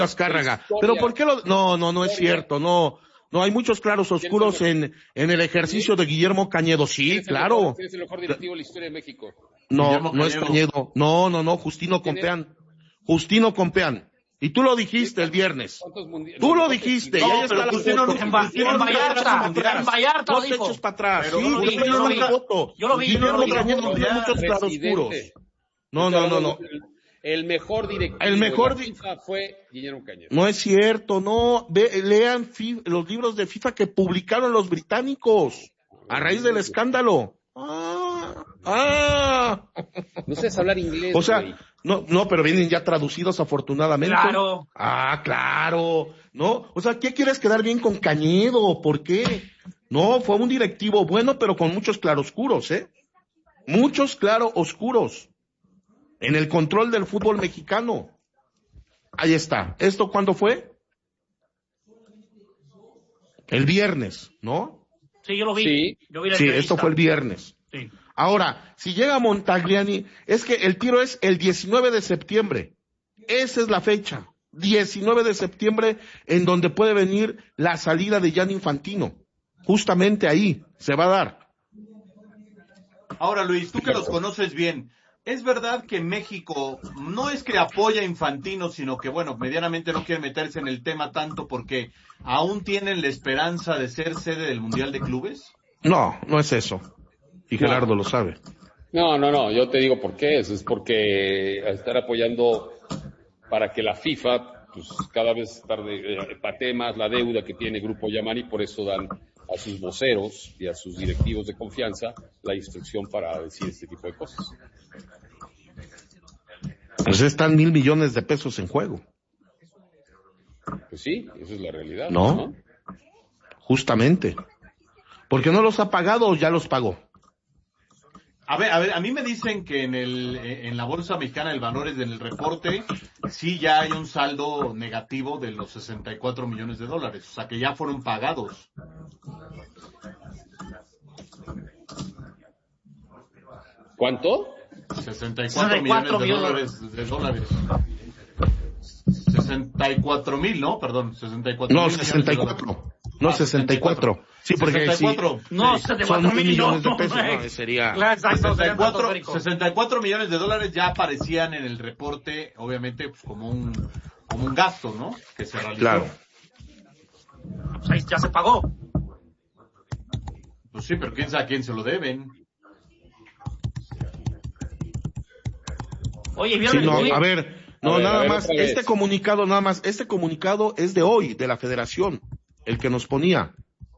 Azcárraga. Pero ¿por qué no es cierto, no, hay muchos claros oscuros en el ejercicio de Guillermo Cañedo, sí, claro. ¿Quién es el mejor directivo de la historia de México? No es Cañedo, no, Justino Compeán. Y tú lo dijiste el viernes. Tú lo dijiste. Y ahí está la foto. En Vallarta No lo te dijo. eches para atrás. Sí, yo lo vi. Guillermo Cañedo tiene muchos claroscuros. No. El mejor directivo de la FIFA fue Guillermo Cañedo. No es cierto, no. Lean los libros de FIFA que publicaron los británicos a raíz del escándalo. No sabes hablar inglés. O sea, güey. no, pero vienen ya traducidos afortunadamente. Claro. Claro. No, o sea, ¿qué quieres quedar bien con Cañedo? ¿Por qué? No, fue un directivo bueno, pero con muchos claroscuros, Muchos claroscuros en el control del fútbol mexicano. Ahí está. ¿Esto cuándo fue? El viernes, ¿no? Sí, yo lo vi. Sí, esto fue el viernes. Sí. Ahora, si llega Montagliani, es que el tiro es el 19 de septiembre. Esa es la fecha. 19 de septiembre, en donde puede venir la salida de Gianni Infantino. Justamente ahí se va a dar. Ahora, Luis, tú que los conoces bien, ¿es verdad que México no es que apoya a Infantino, sino que, bueno, medianamente no quiere meterse en el tema tanto porque aún tienen la esperanza de ser sede del Mundial de Clubes? No es eso. Y Gerardo lo sabe. No, yo te digo por qué. Es porque estar apoyando para que la FIFA, pues cada vez patee más la deuda que tiene Grupo Yamani, por eso dan a sus voceros y a sus directivos de confianza la instrucción para decir este tipo de cosas. Pues están 1,000 millones de pesos en juego. Pues sí, esa es la realidad. ¿No? Justamente. Porque no los ha pagado o ya los pagó. A ver, a mí me dicen que en la Bolsa Mexicana de Valores, en el reporte, sí ya hay un saldo negativo de los 64 millones de dólares. O sea, que ya fueron pagados. ¿Cuánto? 64 millones de dólares. 64,000, ¿no? Perdón, 64. No, 64. No, 64. Sí, porque 64. Sí, no, son 74 millones de pesos. No, sería... 64 millones de dólares ya aparecían en el reporte, obviamente, pues, como un gasto, ¿no? Que se realizó. Claro. Pues ahí ya se pagó. Pues sí, pero quién sabe a quién se lo deben. Oye, ¿vieron a ver, nada más, este comunicado es de hoy, de la Federación, el que nos ponía.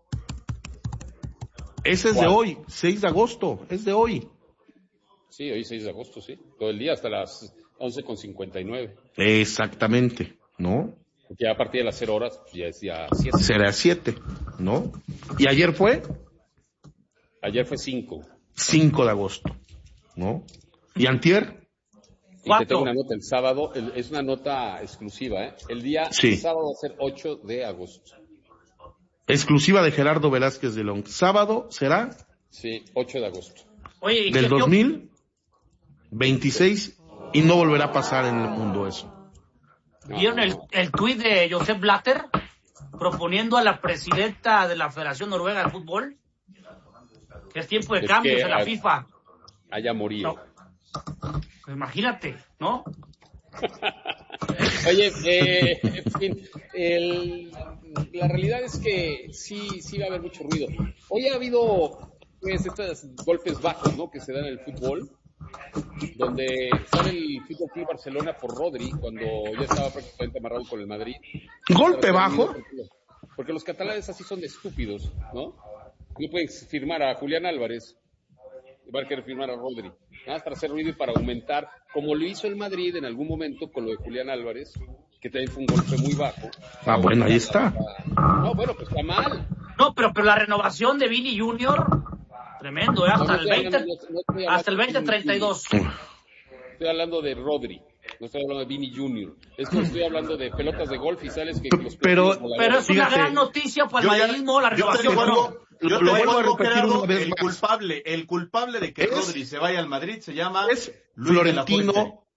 Ese es de hoy, 6 de agosto, es de hoy. Sí, hoy 6 de agosto, sí. Todo el día hasta las 11:59. Exactamente, ¿no? Porque a partir de las 0 horas ya es día 7. Será 7, ¿no? ¿Y ayer fue? Ayer fue 5. 5 de agosto, ¿no? ¿Y antier? Y te tengo una nota el sábado, es una nota exclusiva, El sábado va a ser 8 de agosto. Exclusiva de Gerardo Velázquez de León. ¿Sábado será? Sí, 8 de agosto. Oye, del 2026 y no volverá a pasar en el mundo eso. ¿Vieron el tuit de Josep Blatter proponiendo a la presidenta de la Federación Noruega de Fútbol que es tiempo de cambios en la FIFA? Haya morido. No. Pues imagínate, ¿no? Oye, en fin, la realidad es que sí va a haber mucho ruido. Hoy ha habido estos golpes bajos, ¿no? Que se dan en el fútbol, donde sale el Fútbol Club Barcelona por Rodri cuando ya estaba prácticamente amarrado con el Madrid. ¿Golpe bajo? Porque los catalanes así son de estúpidos, ¿no? No pueden firmar a Julián Álvarez, van a querer firmar a Rodri. Nada más para hacer ruido y para aumentar, como lo hizo el Madrid en algún momento con lo de Julián Álvarez, que también fue un golpe muy bajo. Bueno, ahí está. No, bueno, pues está mal. No, pero la renovación de Vini Junior, tremendo, hasta el 2032. Estoy hablando de Rodri, no estoy hablando de Vini Junior. Es como estoy hablando de pelotas de golf y sales que los pero es una gran noticia para el madridismo, la renovación. Yo te vuelvo a repetir una vez más. El culpable de que Rodri se vaya al Madrid se llama Florentino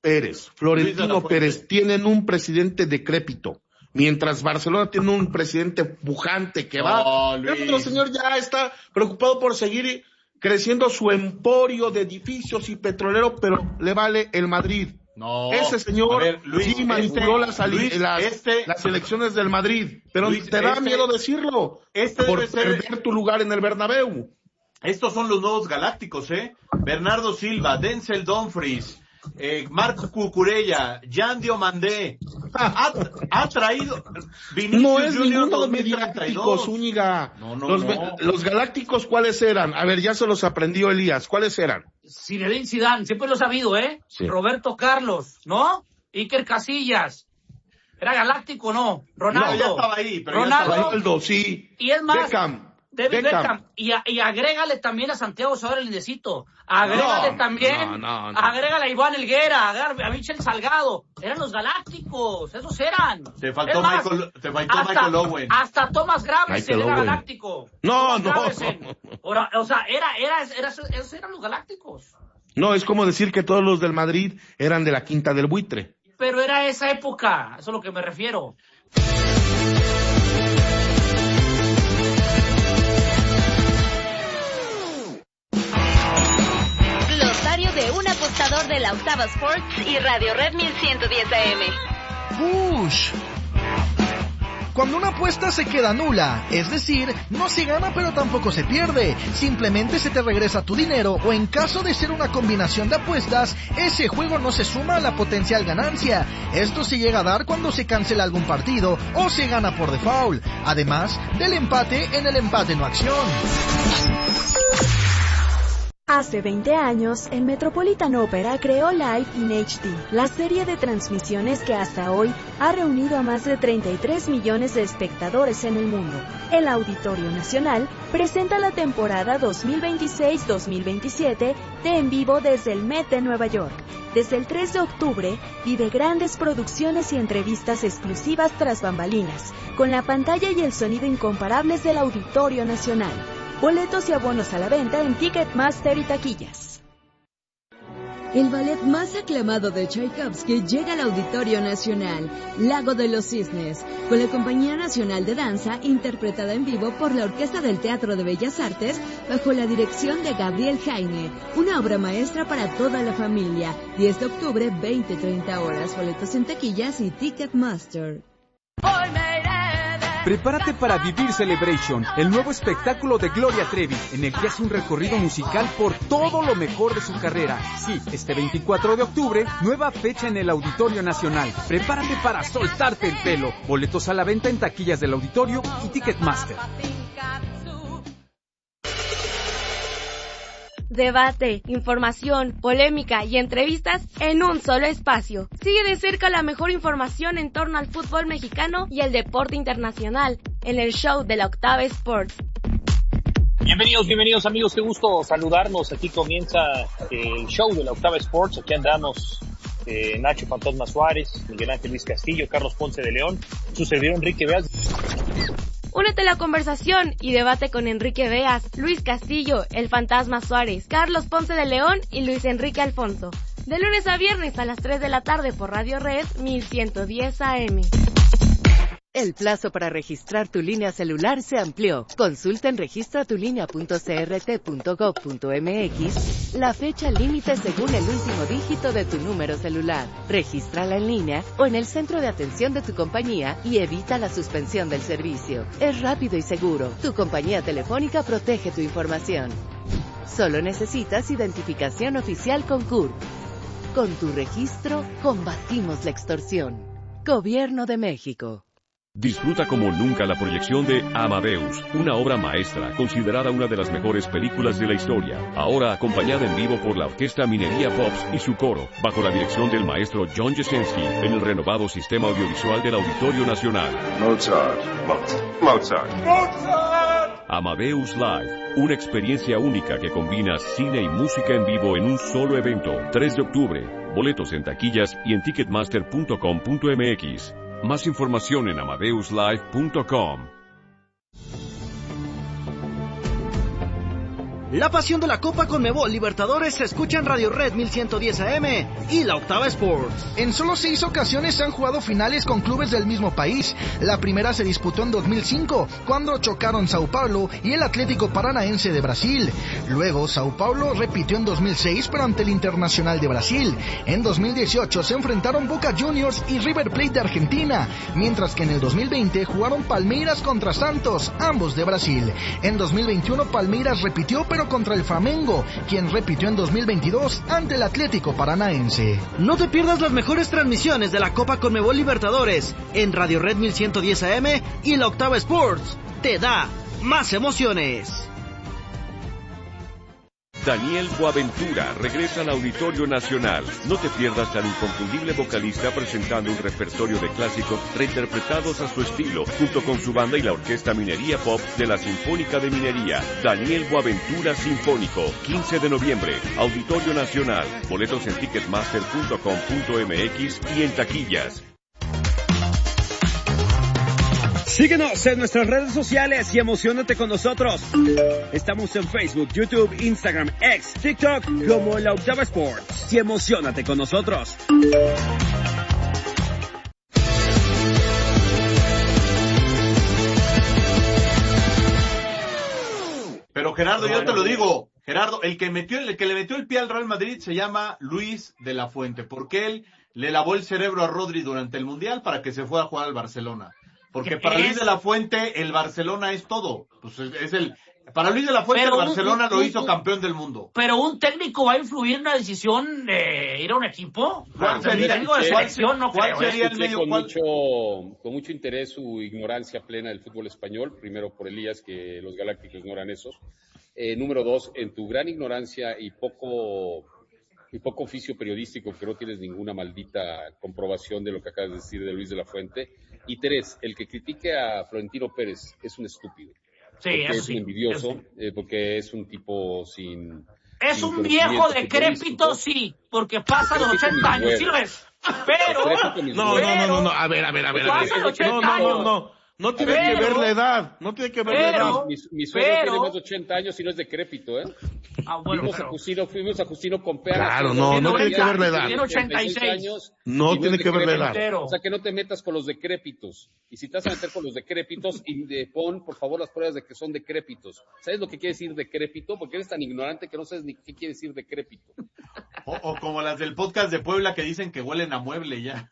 Pérez, Florentino Pérez tienen un presidente decrépito, mientras Barcelona tiene un presidente pujante que va. El señor ya está preocupado por seguir creciendo su emporio de edificios y petrolero, pero le vale el Madrid. No. Ese señor Luis, sí manipuló las elecciones del Madrid, pero Luis, te da miedo decirlo por perder tu lugar en el Bernabéu. Estos son los nuevos galácticos, Bernardo Silva, Denzel Dumfries, Marco Cucurella, Jan Diomandé, ha traído Vinicius no es Junior ninguno de mis galácticos, Zúñiga. Los galácticos, ¿cuáles eran? A ver, ya se los aprendió Elías. ¿Cuáles eran? Zinedine Zidane, siempre lo he sabido, Sí. Roberto Carlos, ¿no? Iker Casillas. ¿Era galáctico o no? Ronaldo. No, ya estaba ahí, pero Ronaldo, sí. Y es más, David Beckham. Y agrégale también a Santiago Soler el Indecito. Agrégale también. Agrégale a Iván Helguera, a Michel Salgado. Eran los galácticos, esos eran. Te faltó Michael Owen. Hasta Thomas Gravesen era galáctico. No. O sea, esos eran los galácticos. No, es como decir que todos los del Madrid eran de la Quinta del Buitre. Pero era esa época, eso es a lo que me refiero. De un apostador de la Octava Sports y Radio Red 1110 AM. ¡Push! Cuando una apuesta se queda nula, es decir, no se gana pero tampoco se pierde, simplemente se te regresa tu dinero o en caso de ser una combinación de apuestas, ese juego no se suma a la potencial ganancia. Esto se llega a dar cuando se cancela algún partido o se gana por default, además del empate en el empate no acción. Hace 20 años, el Metropolitan Opera creó Live in HD, la serie de transmisiones que hasta hoy ha reunido a más de 33 millones de espectadores en el mundo. El Auditorio Nacional presenta la temporada 2026-2027 de En Vivo desde el Met de Nueva York. Desde el 3 de octubre, vive grandes producciones y entrevistas exclusivas tras bambalinas, con la pantalla y el sonido incomparables del Auditorio Nacional. Boletos y abonos a la venta en Ticketmaster y taquillas. El ballet más aclamado de Tchaikovsky llega al Auditorio Nacional, Lago de los Cisnes, con la Compañía Nacional de Danza, interpretada en vivo por la Orquesta del Teatro de Bellas Artes, bajo la dirección de Gabriel Jaime, una obra maestra para toda la familia. 10 de octubre, 20-30 horas, boletos en taquillas y Ticketmaster. Prepárate para vivir Celebration, el nuevo espectáculo de Gloria Trevi, en el que hace un recorrido musical por todo lo mejor de su carrera. Sí, este 24 de octubre, nueva fecha en el Auditorio Nacional. Prepárate para soltarte el pelo. Boletos a la venta en taquillas del Auditorio y Ticketmaster. Debate, información, polémica y entrevistas en un solo espacio. Sigue de cerca la mejor información en torno al fútbol mexicano y el deporte internacional en el show de la Octava Sports. Bienvenidos amigos, qué gusto saludarnos. Aquí comienza el show de la Octava Sports. Aquí andamos Nacho Fantasma Suárez, Miguel Ángel Luis Castillo, Carlos Ponce de León, su servidor Enrique Beas. Únete a la conversación y debate con Enrique Beas, Luis Castillo, el Fantasma Suárez, Carlos Ponce de León y Luis Enrique Alfonso. De lunes a viernes a las 3 de la tarde por Radio Red 1110 AM. El plazo para registrar tu línea celular se amplió. Consulta en registratulinea.crt.gov.mx la fecha límite según el último dígito de tu número celular. Regístrala en línea o en el centro de atención de tu compañía y evita la suspensión del servicio. Es rápido y seguro. Tu compañía telefónica protege tu información. Solo necesitas identificación oficial con CURP. Con tu registro, combatimos la extorsión. Gobierno de México. Disfruta como nunca la proyección de Amadeus, una obra maestra considerada una de las mejores películas de la historia, ahora acompañada en vivo por la Orquesta Minería Pops y su coro, bajo la dirección del maestro John Jesensky, en el renovado sistema audiovisual del Auditorio Nacional. Mozart. Amadeus Live, una experiencia única que combina cine y música en vivo en un solo evento, 3 de octubre, boletos en taquillas y en ticketmaster.com.mx. Más información en amadeuslive.com. La pasión de la Copa Conmebol Libertadores se escucha en Radio Red 1110 AM y la Octava Sports. En solo 6 ocasiones se han jugado finales con clubes del mismo país. La primera se disputó en 2005, cuando chocaron Sao Paulo y el Atlético Paranaense de Brasil. Luego, Sao Paulo repitió en 2006, pero ante el Internacional de Brasil. En 2018 se enfrentaron Boca Juniors y River Plate de Argentina, mientras que en el 2020 jugaron Palmeiras contra Santos, ambos de Brasil. En 2021 Palmeiras repitió, pero contra el Flamengo, quien repitió en 2022 ante el Atlético Paranaense. No te pierdas las mejores transmisiones de la Copa Conmebol Libertadores en Radio Red 1110 AM y la Octava Sports. Te da más emociones. Daniel Boaventura regresa al Auditorio Nacional. No te pierdas al inconfundible vocalista presentando un repertorio de clásicos reinterpretados a su estilo, junto con su banda y la Orquesta Minería Pop de la Sinfónica de Minería. Daniel Boaventura Sinfónico, 15 de noviembre, Auditorio Nacional. Boletos en ticketmaster.com.mx y en taquillas. Síguenos en nuestras redes sociales y emociónate con nosotros. Estamos en Facebook, YouTube, Instagram, X, TikTok como La Octava Sports. Y emociónate con nosotros. Pero Gerardo, yo te lo digo, Gerardo, el que le metió el pie al Real Madrid se llama Luis de la Fuente, porque él le lavó el cerebro a Rodri durante el Mundial para que se fuera a jugar al Barcelona. Porque para Luis de la Fuente el Barcelona es todo. Pues para Luis de la Fuente el Barcelona lo hizo campeón del mundo. Pero un técnico va a influir en una decisión de ir a un equipo. ¿Cuál sería? De selección, no creo. ¿Cuál sería el medio? Con mucho interés su ignorancia plena del fútbol español. Primero por Elías, que los galácticos ignoran eso. Número 2, en tu gran ignorancia y poco oficio periodístico, que no tienes ninguna maldita comprobación de lo que acabas de decir de Luis de la Fuente. Y 3, el que critique a Florentino Pérez es un estúpido. Sí, es un envidioso, porque es un tipo sin... Es un viejo decrépito, sí, porque pasa los 80 años, ¿sí lo es? Pero... No, a ver. Pasa los 80 años. No tiene que ver la edad, Mi suegro tiene más de 80 años y no es decrépito, ¿eh? Bueno, fuimos a Justino con Peas. Claro, no tiene que ver la edad. Tiene 86 años. No tiene que ver la edad. O sea, que no te metas con los decrépitos. Y si te vas a meter con los decrépitos, pon, por favor, las pruebas de que son decrépitos. ¿Sabes lo que quiere decir decrépito? Porque eres tan ignorante que no sabes ni qué quiere decir decrépito. O como las del podcast de Puebla que dicen que huelen a mueble ya.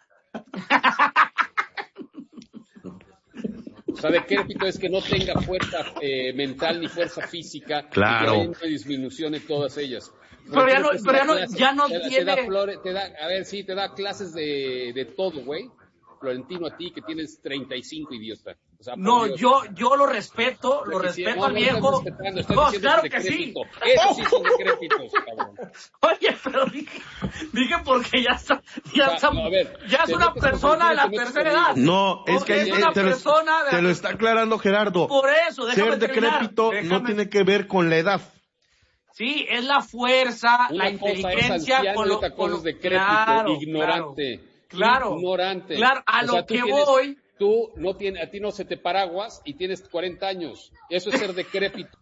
O sea, decrépito es que no tenga fuerza mental ni fuerza física. Claro. Y que haya una disminución en todas ellas. Pero ya no tiene... Te da clases de todo, güey. Florentino, a ti que tienes 35, idiota. O sea, no, yo lo respeto al viejo. No, claro que sí. Esos sí son decrépitos, cabrón. Oye, pero dije porque ya es una persona de la tercera edad. No, es que te lo está aclarando Gerardo. Por eso, ser decrépito no tiene que ver con la edad. Sí, es la fuerza, la inteligencia, con los decrépitos, ignorante. Claro, ignorante. Claro, voy. A ti no se te paraguas y tienes 40 años. Eso es ser decrépito.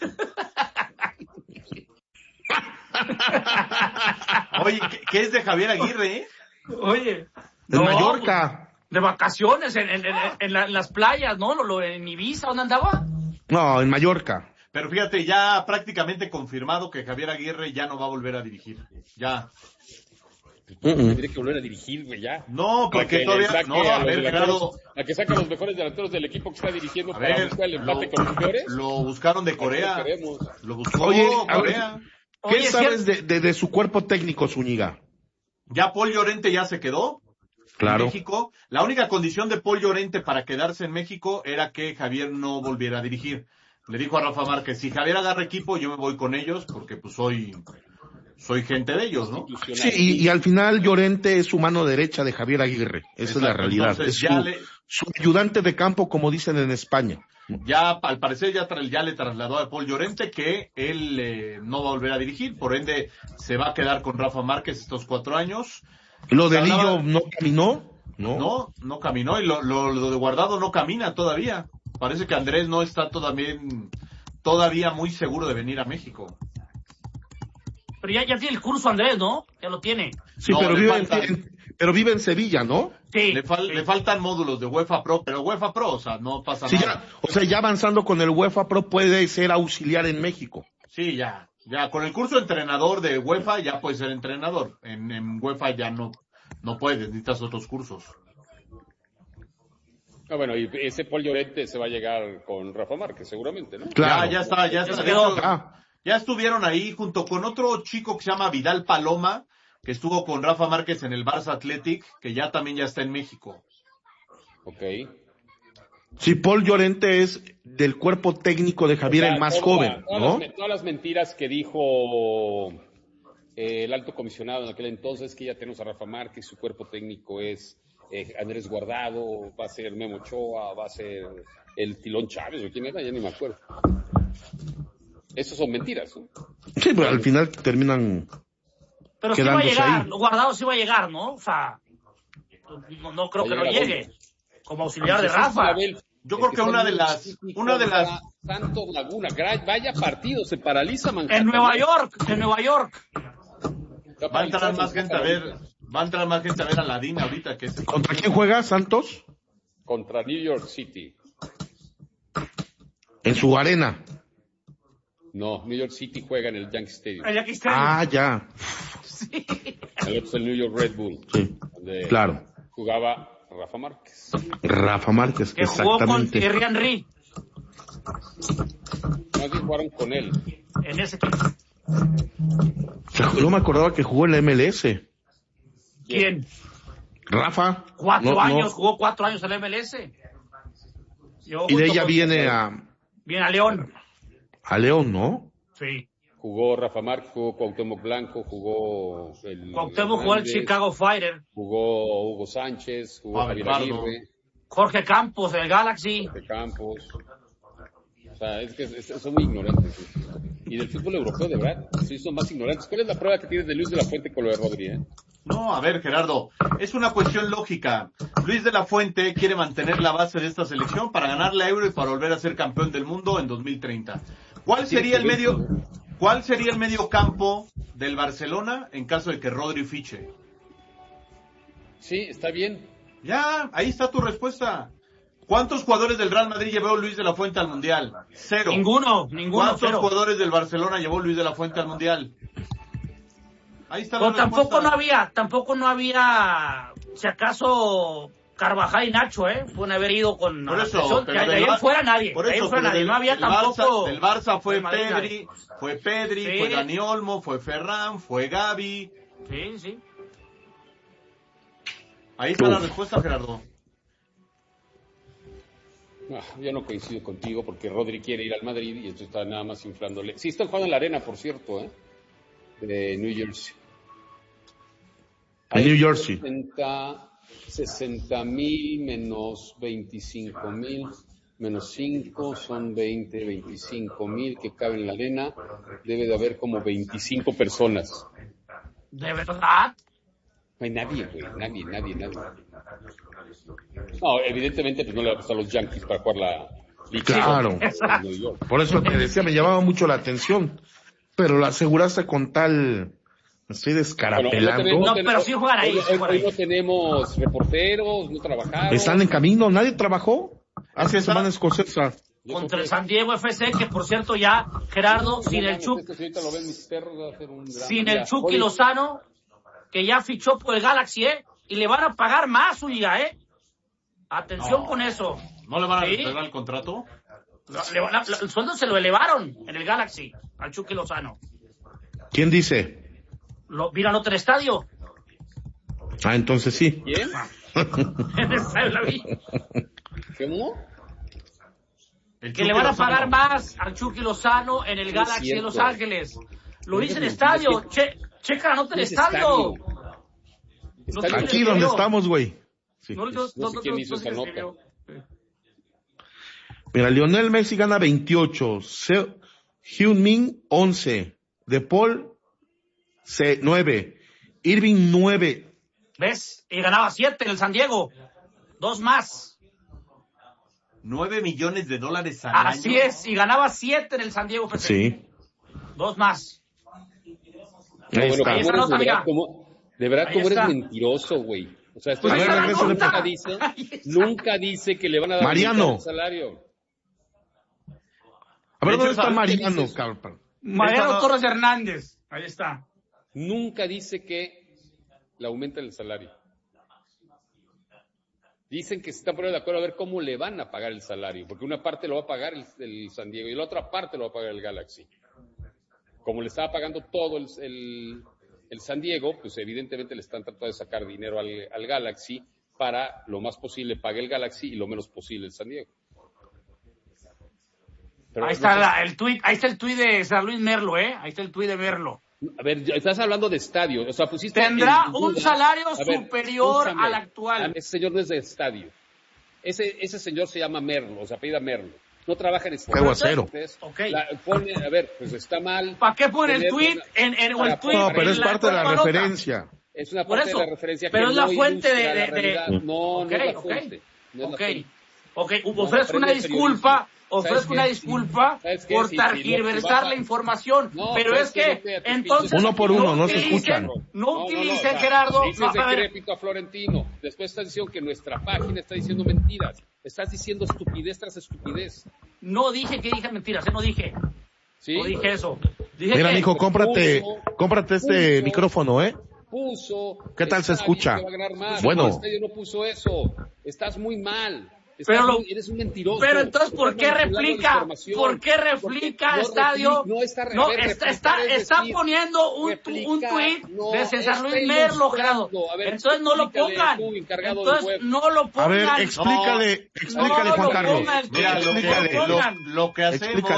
Oye, ¿qué es de Javier Aguirre, Oye. De Mallorca. De vacaciones, en las playas, ¿no? En Ibiza, ¿dónde andaba? No, en Mallorca. Pero fíjate, ya prácticamente confirmado que Javier Aguirre ya no va a volver a dirigir. Ya. Tendría que volver a dirigir, güey, ya. No, porque todavía... a ver, Gerardo... A que saca los mejores delanteros del equipo que está dirigiendo para buscar el empate con los peores. Lo buscaron de Corea. Lo buscó Corea. ¿Qué sabes de su cuerpo técnico, Zúñiga? Ya Paul Llorente ya se quedó. Claro. En México. La única condición de Paul Llorente para quedarse en México era que Javier no volviera a dirigir. Le dijo a Rafa Márquez, si Javier agarra equipo, yo me voy con ellos porque pues soy gente de ellos, ¿no? Sí, y al final Llorente es su mano derecha de Javier Aguirre. Esa es la realidad. Entonces, es su ayudante de campo, como dicen en España. Ya, al parecer, ya le trasladó a Paul Llorente que él no va a volver a dirigir, por ende se va a quedar con Rafa Márquez estos 4 años. ¿Lo de Lillo no caminó? No caminó, y lo de Guardado no camina todavía. Parece que Andrés no está todavía todavía muy seguro de venir a México. Pero ya tiene el curso Andrés, ¿no? Ya lo tiene. Sí, no, pero vive en Sevilla, ¿no? Sí. Le faltan módulos de UEFA Pro, pero UEFA Pro, o sea, no pasa nada. Ya avanzando con el UEFA Pro puede ser auxiliar en México. Sí, ya con el curso de entrenador de UEFA ya puede ser entrenador. En UEFA ya no puedes, necesitas otros cursos. Bueno, y ese Paul Llorente se va a llegar con Rafa Márquez, seguramente, ¿no? Claro. Ya está. De hecho, ya estuvieron ahí junto con otro chico que se llama Vidal Paloma, que estuvo con Rafa Márquez en el Barça Athletic, que ya también ya está en México. Ok. Sí, Paul Llorente es del cuerpo técnico de Javier, el más joven, ¿no? Todas las mentiras que dijo el alto comisionado en aquel entonces, que ya tenemos a Rafa Márquez, su cuerpo técnico es Andrés Guardado, va a ser Memo Ochoa, va a ser el Tilón Chávez, o quién era, ya ni me acuerdo. Esas son mentiras, ¿no? Sí, pero al final terminan pero sí va a llegar, ahí. Guardado sí va a llegar, ¿no? O sea, no creo que no llegue. Como auxiliar de Rafa. Yo creo que una de las Santos Laguna, vaya partido, se paraliza Manhattan. En Nueva York. Va a entrar más gente a ver a Ladín ahorita que es. ¿Contra quién juega Santos? Contra New York City. En su arena. No, New York City juega en el Yankee Stadium. Ya. Sí. El otro es el New York Red Bull. Sí, claro. Jugaba Rafa Márquez. Que exactamente. Jugó con Thierry Henry. Más bien jugaron con él. En ese equipo. Yo me acordaba que jugó en la MLS. ¿Quién? Rafa. 4 años, jugó 4 años en la MLS. Y de ella viene a León. A León, ¿no? Sí. Jugó Rafa Márquez, jugó Cuauhtémoc Blanco, jugó Cuauhtémoc jugó el Chicago Fire. Jugó Hugo Sánchez, jugó Javier Aguirre. Jorge Campos, el Galaxy. Jorge Campos. O sea, es que son muy ignorantes. Y del fútbol europeo, de verdad, sí son más ignorantes. ¿Cuál es la prueba que tienes de Luis de la Fuente con lo de Rodri, No, a ver, Gerardo, es una cuestión lógica. Luis de la Fuente quiere mantener la base de esta selección para ganar la Euro y para volver a ser campeón del mundo en 2030. ¿Cuál sería el medio campo del Barcelona en caso de que Rodri fiche? Sí, está bien. Ya, ahí está tu respuesta. ¿Cuántos jugadores del Real Madrid llevó Luis de la Fuente al Mundial? 0. Ninguno. ¿Cuántos jugadores del Barcelona llevó Luis de la Fuente al Mundial? Ahí está la respuesta. Tampoco no había, si acaso, Carvajal y Nacho, pueden haber ido con por eso, de ahí fuera nadie. Por eso, no había tampoco. Del Barça fue Pedri, sí. Fue Dani Olmo, fue Ferran, fue Gavi. Sí. Ahí está la respuesta, Gerardo. Yo no coincido contigo porque Rodri quiere ir al Madrid y esto está nada más inflándole. Sí, están jugando en la arena, por cierto, de New Jersey. En New Jersey. 60,000 menos 25,000 menos 5 son 25,000 que caben en la arena. Debe de haber como 25 personas. ¿De verdad? No hay nadie, güey. Nadie. No, evidentemente pues no le va a gustar a los Yankees para jugar la Liga. Claro. Por eso te decía, me llamaba mucho la atención. Pero la aseguraste con tal... Me estoy descarapelando. No, pero sí juegan ahí. Hoy no tenemos reporteros, no trabajaron. Están en camino, nadie trabajó. Hace semana escocesa. Contra el San Diego FC, que por cierto ya, Gerardo, sin el Chucky Lozano, que ya fichó por el Galaxy, y le van a pagar más su liga, Atención con eso. ¿No le van a entregar el contrato? El sueldo se lo elevaron en el Galaxy, al Chucky Lozano. ¿Quién dice? ¿Vieron otro estadio? Entonces sí. ¿Quién? ¿Cómo? Que le van a pagar más al Chucky Lozano en el Galaxy de Los Ángeles. Lo dice el estadio. Checa la nota del estadio. Aquí donde estamos, güey. Sí. No sé quién hizo esa nota. Mira, Lionel Messi gana 28, Heung-min 11, De Paul 9, Irving 9. ¿Ves? Y ganaba 7 en el San Diego. 2 más. $9 millones al año. Así es, y ganaba 7 en el San Diego FC. Sí. 2 más. Ahí está. Ahí está la otra, amiga. De verdad, Ahí ¿cómo eres está. mentiroso, güey? O sea, Pues nunca dice que le van a dar Mariano. el salario. A ver, De ¿dónde hecho, está ¿sabes qué Mariano, dices? Carpa? Mariano Torres Hernández. Ahí está. Nunca dice que le aumenten el salario. Dicen que se están poniendo de acuerdo a ver cómo le van a pagar el salario, porque una parte lo va a pagar el San Diego y la otra parte lo va a pagar el Galaxy. Como le estaba pagando todo el San Diego, pues evidentemente le están tratando de sacar dinero al Galaxy para lo más posible pague el Galaxy y lo menos posible el San Diego. Pero ahí está el tuit de San Luis Merlo, Ahí está el tuit de Merlo. A ver, estás hablando de estadio, o sea, pusiste... Tendrá un salario superior al actual. Ese señor no es de estadio. Ese señor se llama Merlo, o sea, apellida Merlo. No trabaja en estadio. Aguacero. Okay. A ver, pues está mal. ¿Para qué pone el tuit? No, pero es parte de la referencia. Es una parte de la referencia pero que es la no fuente ilustra de... la realidad. No, no es la fuente. Ofrezco una disculpa. Ofrezco una disculpa por tergiversar la información, pero es que entonces uno por uno, no se escuchan. No utilicen, Gerardo. Dices decrépito a Florentino. Después estás diciendo que nuestra página está diciendo mentiras. Estás diciendo estupidez tras estupidez. No dije que dije mentiras, no dije. ¿Sí? No dije eso. Dije mira, que mijo, cómprate este micrófono, ¿Qué tal se escucha? Bueno. El estadio no puso eso. Estás muy mal. Eres un mentiroso. Pero entonces, ¿por qué replica? ¿Por qué replica Estadio? Está poniendo un tuit de César Luis Merlo, Gerardo. Entonces no lo pongan. Entonces no lo pongan. A ver, explícale, Juan Carlos. Mira, lo que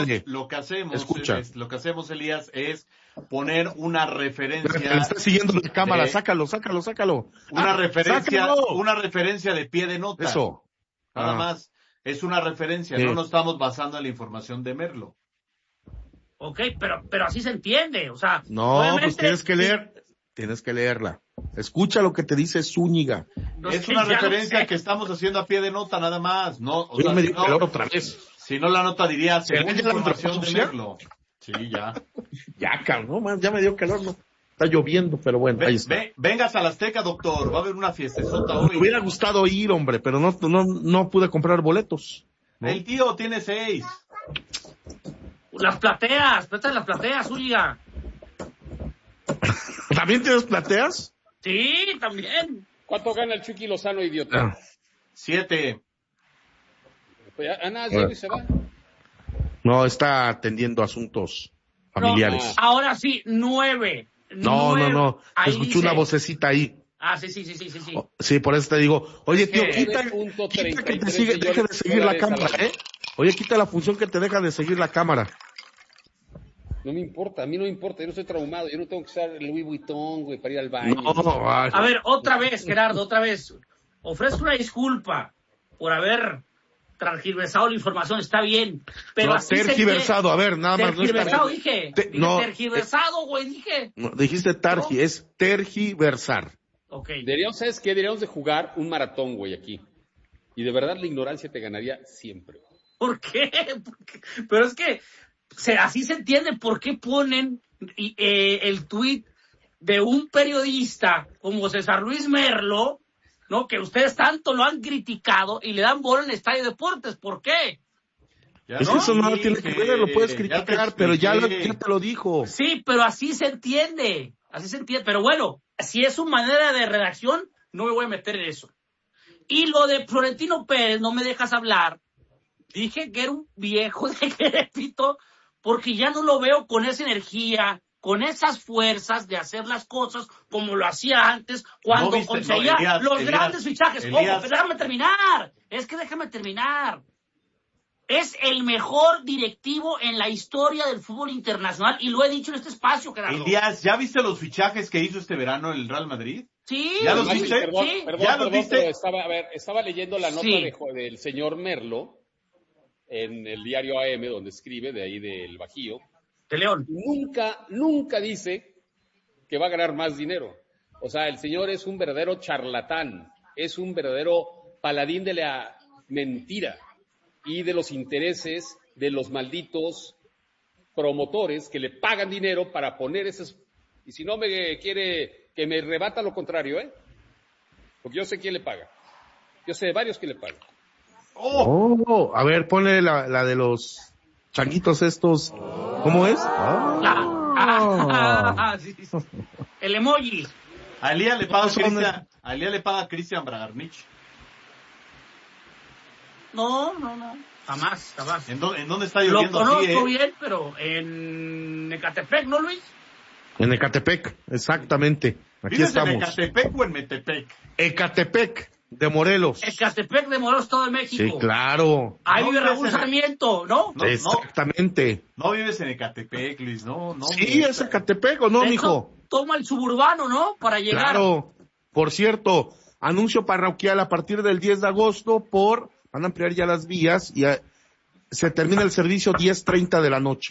hacemos, Elías, es poner una referencia. Le está siguiendo la cámara, sácalo. Una referencia de pie de nota. Eso. Nada más, es una referencia, no nos estamos basando en la información de Merlo. Ok, pero así se entiende, o sea... No, pues tienes que leerla. Escucha lo que te dice Zúñiga. Es una referencia que estamos haciendo a pie de nota, nada más. Me dio calor otra vez. Si no, la nota diría, según la información de Merlo. Sí, ya. Ya, cabrón, ya me dio calor, ¿no? Está lloviendo, pero bueno, ahí está. Vengas a la Azteca, doctor. Va a haber una fiestezota hoy. Me hubiera gustado ir, hombre, pero no pude comprar boletos. ¿No? El tío tiene 6. Las plateas, Zúñiga. ¿También tienes plateas? Sí, también. ¿Cuánto gana el Chucky Lozano, idiota? 7. Pues se va. No, está atendiendo asuntos familiares. Ahora sí, 9. No. Te escuché una vocecita ahí. Sí. Sí, por eso te digo. Oye, tío, quita que te sigue, deja de seguir la cámara, Oye, quita la función que te deja de seguir la cámara. No me importa, a mí no me importa, yo no estoy traumado, yo no tengo que usar el Louis Vuitton, güey, para ir al baño. A ver, otra vez, Gerardo, ofrezco una disculpa por haber tergiversado la información, está bien, pero así tergiversado, a ver, nada más. Tergiversado, dije. Tergiversado, güey, dije. No, dijiste es tergiversar. Ok. ¿Sabes qué? Deberíamos de jugar un maratón, güey, aquí. Y de verdad la ignorancia te ganaría siempre. ¿Por qué? Pero es que así se entiende por qué ponen el tuit de un periodista como César Luis Merlo, ¿no? Que ustedes tanto lo han criticado y le dan bola en Estadio Deportes. ¿Por qué? Es que eso no tiene que ver, lo puedes criticar, pero ya te lo dijo. Sí, pero así se entiende. Pero bueno, si es su manera de redacción, no me voy a meter en eso. Y lo de Florentino Pérez, no me dejas hablar. Dije que era un viejo decrépito, porque ya no lo veo con esa energía, con esas fuerzas de hacer las cosas como lo hacía antes, cuando conseguía los grandes fichajes. Déjame terminar. Déjame terminar. Es el mejor directivo en la historia del fútbol internacional, y lo he dicho en este espacio, Gerardo. Elías, ¿ya viste los fichajes que hizo este verano el Real Madrid? Sí. ¿Ya los viste? Perdón, viste? Estaba leyendo la nota del señor Merlo en el diario AM, donde escribe, de ahí del Bajío. De León. Nunca dice que va a ganar más dinero. O sea, el señor es un verdadero charlatán, es un verdadero paladín de la mentira. y de los intereses de los malditos promotores que le pagan dinero para poner esos. Y si no me quiere que me rebata lo contrario, porque yo sé quién le paga. Yo sé de varios que le pagan. A ver, ponle la de los changuitos estos. ¿Cómo es? Sí. El emoji. A Elía le paga Cristian Bragarnich. No. Jamás. ¿En dónde está lloviendo? Lo conozco bien, pero en Ecatepec, ¿no, Luis? En Ecatepec, exactamente. Aquí ¿Vives estamos. en Ecatepec o en Metepec? Ecatepec, de Morelos. Ecatepec de Morelos, todo de México. Sí, claro. Ahí vive Raúl Sarmiento, ¿no? Exactamente. No vives en Ecatepec, Luis, no. Sí, es Ecatepec, ¿o no, mijo? Toma el suburbano, ¿no? Para llegar. Claro. Por cierto, anuncio parroquial a partir del 10 de agosto van a ampliar ya las vías y se termina el servicio 10:30 de la noche.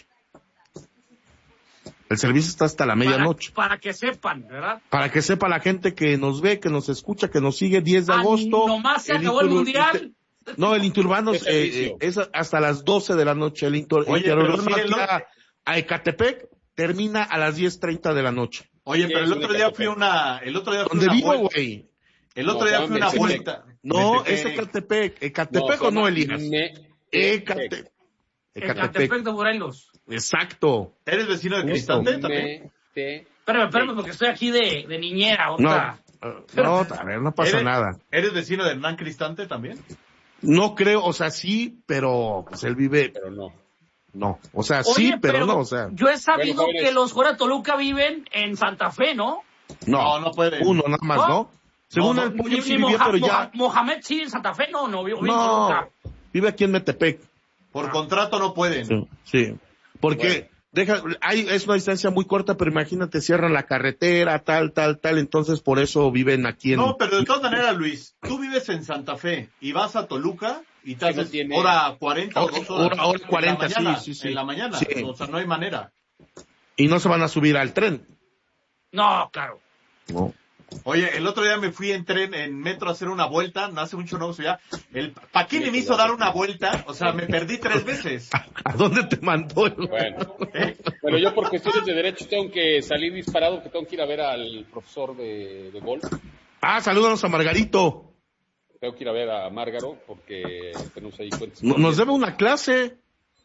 El servicio está hasta la medianoche. Para que sepan, ¿verdad? Para que sepa la gente que nos ve, que nos escucha, que nos sigue 10 de agosto. Nomás se acabó el mundial. No, el Interurbano es hasta las 12 de la noche. El Interurbano a Ecatepec termina a las 10:30 de la noche. Oye, pero el otro día fui una ¿Dónde vivo, güey? El otro día fui una vuelta. No, es Ecatepec. ¿Ecatepec o no, Elías? Ecatepec. Ecatepec de Morelos. Exacto. ¿Eres vecino de Cristante también? Espérame, porque estoy aquí de niñera. No, a ver, no pasa nada. ¿Eres vecino de Hernán Cristante también? No creo, o sea, sí, pero pues él vive. Pero no. No, o sea, sí, pero no, o sea. Yo he sabido que los Juárez Toluca viven en Santa Fe, ¿no? No puede. Uno nada más, ¿no? Según el pollo sí vivía, pero ya. Mohamed sí en Santa Fe, no vive en Toluca. Vive aquí en Metepec. Por contrato no pueden. Sí. Porque es una distancia muy corta, pero imagínate, cierran la carretera, tal, entonces por eso viven aquí en... No, pero de todas maneras, Luis, tú vives en Santa Fe y vas a Toluca y te haces hora 40 o 2 horas. Hora 40, sí. En la mañana, o sea, no hay manera. Y no se van a subir al tren. No, claro. No. Oye, el otro día me fui en metro a hacer una vuelta, no hace mucho no, ya. Paquini me hizo dar una vuelta, o sea, me perdí 3 veces. ¿A dónde te mandó? Bueno, yo por cuestiones de derechos tengo que salir disparado, que tengo que ir a ver al profesor de golf. Salúdanos a Margarito. Tengo que ir a ver a Márgaro, porque tenemos ahí cuentas. Nos debe una clase.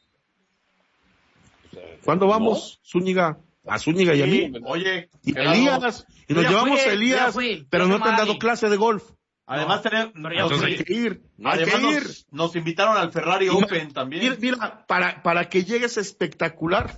¿Cuándo vamos, Zúñiga? A Zúñiga y a mí. Oye, y Elías. Y nos llevamos a Elías, pero no te han dado clase de golf. Además, hay que ir. Nos invitaron al Ferrari Open también. Mira, para que llegues espectacular.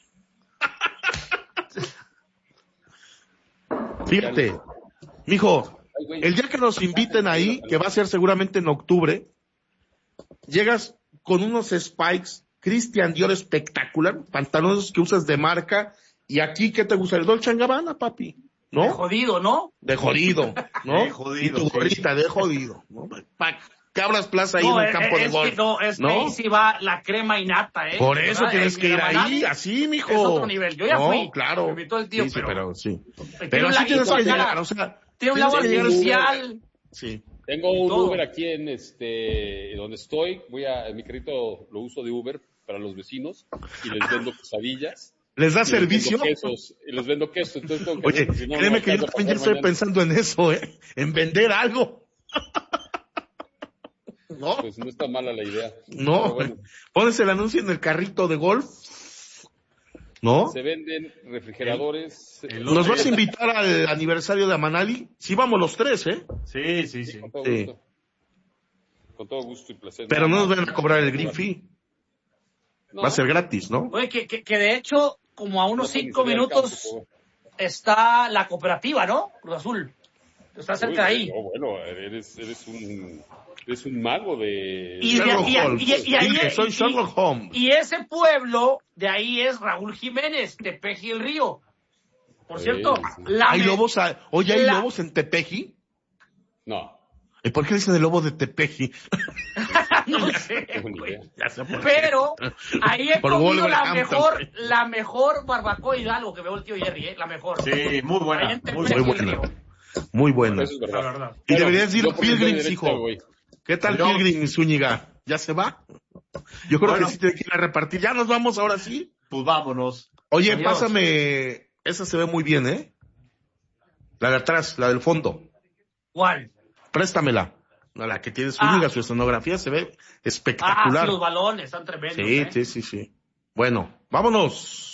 Fíjate, mijo, el día que nos inviten ahí, que va a ser seguramente en octubre, llegas con unos spikes Christian Dior espectacular, pantalones que usas de marca, y aquí, ¿qué te gusta? El Dolce & Gabbana, papi, ¿no? De jodido, ¿no? De jodido, ¿no? De jodido. Y tu gorrita, de jodido, ¿no? Para que abras plaza ahí en el campo de golf. Que ahí sí va la crema innata, Por eso tienes que ir ahí, así, mijo. Es otro nivel, yo ya fui. Claro. Me invitó el tío, pero Pero así tienes que llegar, o sea. Tiene un lago artificial. Sí. Tengo un Uber aquí en donde estoy. Mi carrito lo uso de Uber para los vecinos y les vendo quesadillas. ¿Les da servicio? Y les vendo quesos. Entonces oye, créeme que yo también ya estoy pensando en eso, en vender algo. ¿No? Pues no está mala la idea. No, bueno. Pones el anuncio en el carrito de golf, ¿no? Se venden refrigeradores. ¿Nos vas a invitar al aniversario de Amanali? Sí, vamos los 3, ¿eh? Sí. Con todo gusto. Con todo gusto y placer. Pero no nos van a cobrar el green fee. No. Va a ser gratis, ¿no? Oye, que de hecho, como a unos 5 minutos está la cooperativa, ¿no? Cruz Azul. Está cerca de ahí. No, bueno, eres un mago de... Soy Sherlock Holmes. Y ese pueblo, de ahí es Raúl Jiménez, Tepeji el Río. Por cierto, ¿hay lobos? Oye, ¿hay lobos en Tepeji? No. ¿Y por qué dicen el lobo de Tepeji? No sé, pero ahí he comido la mejor barbacoa Hidalgo que veo el tío Jerry, la mejor. Sí, muy buena. Muy buena. Es verdad. Y deberías ir Pilgrims, hijo. ¿Qué tal Pilgrims, Zúñiga? ¿Ya se va? Yo creo que sí tiene que ir a repartir. ¿Ya nos vamos ahora sí? Pues vámonos. Oye, Adiós. Pásame, esa se ve muy bien, ¿eh? La de atrás, la del fondo. ¿Cuál? Préstamela. La que tiene su liga, su escenografía se ve espectacular. Sí, los balones están tremendos. Sí. Bueno, vámonos.